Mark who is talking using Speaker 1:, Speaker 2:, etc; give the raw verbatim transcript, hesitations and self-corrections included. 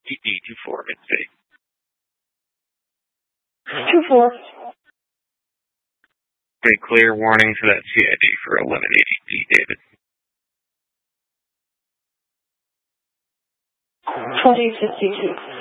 Speaker 1: T D two four Mid-City.
Speaker 2: two four.
Speaker 1: Okay, clear warning for that C I D for eleven eighty D, David.
Speaker 2: twenty fifty-two.